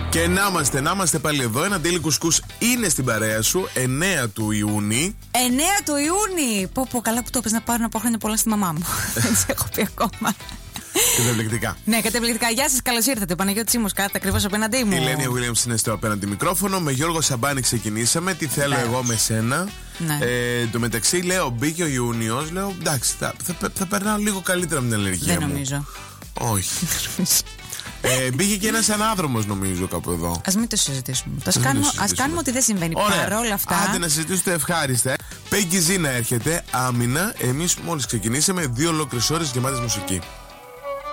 Και να είμαστε πάλι εδώ. Ένα Daily Κουσκούς είναι στην παρέα σου. 9 του Ιούνιου. 9 του Ιούνιου! Πω, καλά που το πες, να πάρω να πω χρόνια πολλά στη μαμά μου. Δεν σε έχω πει ακόμα. Καταπληκτικά. Ναι, καταπληκτικά. Γεια σας, καλώς ήρθατε. Παναγιώτης Σίμος, κάτω ακριβώς απέναντί μου. Η Λένια Williams είναι στο απέναντι μικρόφωνο. Με Γιώργο Σαμπάνη ξεκινήσαμε. Τι θέλω εγώ με σένα. Ναι. Το μεταξύ λέω, μπήκε ο Ιούνιος. Λέω, εντάξει, θα περνάω λίγο καλύτερα με την αλλεργία μου. Δεν νομίζω. Όχι. Μπήκε και ένας ανάδρομος, νομίζω, κάπου εδώ. Ας μην το συζητήσουμε. Ας κάνουμε ότι δεν συμβαίνει. Παρόλα αυτά. Άντε να συζητήσουμε ευχάριστα. Peggy Zina έρχεται, άμυνα. Εμείς μόλις ξεκινήσαμε 2 ολόκληρες ώρες γεμάτες μουσική.